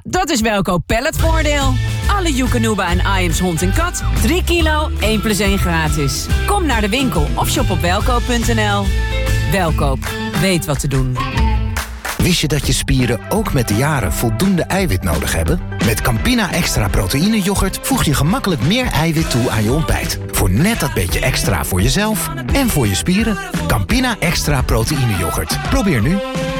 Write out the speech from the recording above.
Dat is Welkoop palletvoordeel. Alle Joekanuba en Iams hond en kat. 3 kilo, 1 + 1 gratis. Kom naar de winkel of shop op welkoop.nl. Welkoop, weet wat te doen. Wist je dat je spieren ook met de jaren voldoende eiwit nodig hebben? Met Campina Extra Proteïne Yoghurt voeg je gemakkelijk meer eiwit toe aan je ontbijt. Voor net dat beetje extra voor jezelf en voor je spieren. Campina Extra Proteïne Yoghurt. Probeer nu.